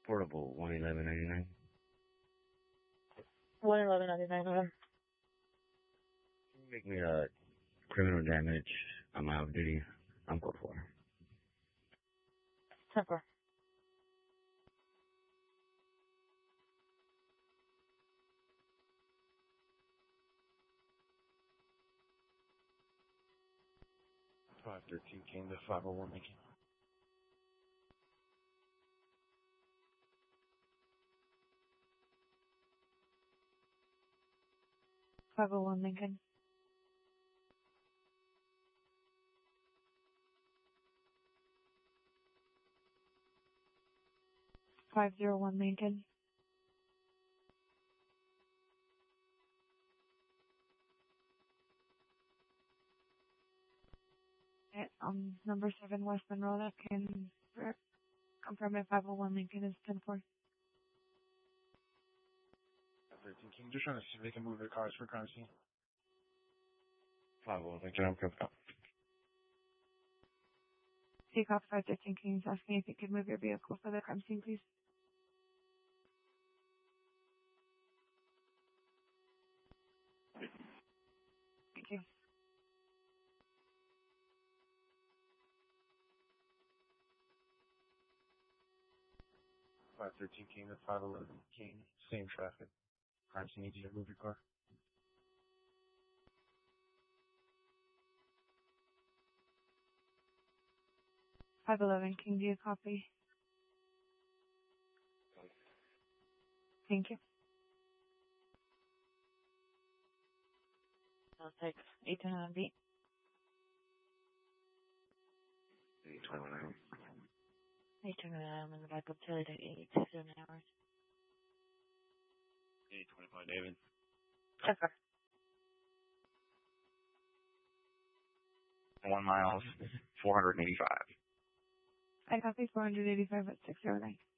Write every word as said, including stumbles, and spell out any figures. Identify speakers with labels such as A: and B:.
A: Portable, one eleven ninety nine.
B: one eleven ninety-nine. Okay.
A: Make me a criminal damage. I'm out of duty. I'm code four.
B: ten four.
C: five thirteen came to five oh one Lincoln.
B: five oh one Lincoln. five oh one Lincoln. At, um, number seven West Monroe, that can confirm at five oh one Lincoln is ten four.
C: thirteen King, just trying to see if they can move their cars for crime scene.
A: five oh one Lincoln, I'm cooked up.
B: Take off five thirteen King is asking if you could move your vehicle for the crime scene, please. Thank you.
C: five thirteen King to five eleven King, same traffic. Crime scene needs you to move your car.
B: five eleven King, do you copy? Thank you. I'll take eighteen on beat.
A: eight twenty-nine.
B: eighteen I'm in the back of Taylor to eight seven hours.
C: eight twenty-five David.
B: Okay.
A: One miles, four hundred eighty-five.
B: I copy four eighty-five at six oh nine.